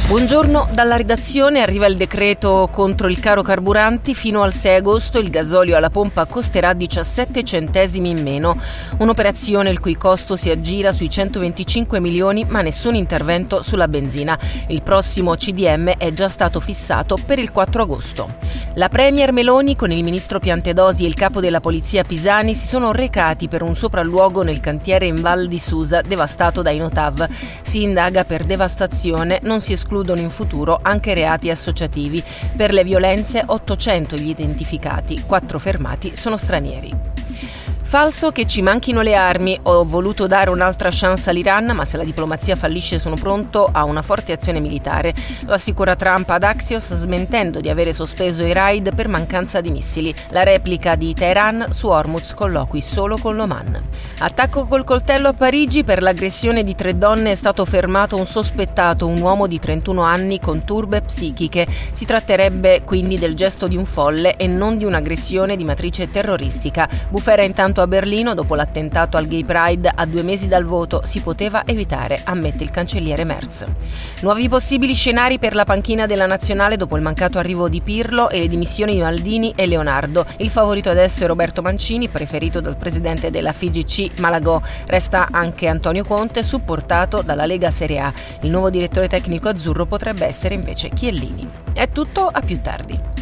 Buongiorno, dalla redazione arriva il decreto contro il caro carburanti. Fino al 6 agosto il gasolio alla pompa costerà 17 centesimi in meno. Un'operazione il cui costo si aggira sui 125 milioni, ma nessun intervento sulla benzina. Il prossimo CDM è già stato fissato per il 4 agosto. La premier Meloni con il ministro Piantedosi e il capo della polizia Pisani si sono recati per un sopralluogo nel cantiere in Val di Susa devastato dai Notav. Si indaga per devastazione, non si escludono in futuro anche reati associativi. Per le violenze 800 gli identificati, 4 fermati sono stranieri. Falso che ci manchino le armi, ho voluto dare un'altra chance all'Iran, ma se la diplomazia fallisce sono pronto a una forte azione militare. Lo assicura Trump ad Axios, smentendo di avere sospeso i raid per mancanza di missili. La replica di Teheran su Hormuz, colloqui solo con l'Oman. Attacco col coltello a Parigi. Per l'aggressione di 3 donne è stato fermato un sospettato, un uomo di 31 anni con turbe psichiche. Si tratterebbe quindi del gesto di un folle e non di un'aggressione di matrice terroristica. Bufera intanto a Berlino, dopo l'attentato al Gay Pride a 2 mesi dal voto, si poteva evitare, ammette il cancelliere Merz. Nuovi possibili scenari per la panchina della nazionale dopo il mancato arrivo di Pirlo e le dimissioni di Maldini e Leonardo. Il favorito adesso è Roberto Mancini, preferito dal presidente della FIGC Malagò. Resta anche Antonio Conte, supportato dalla Lega Serie A. Il nuovo direttore tecnico azzurro potrebbe essere invece Chiellini. È tutto, a più tardi.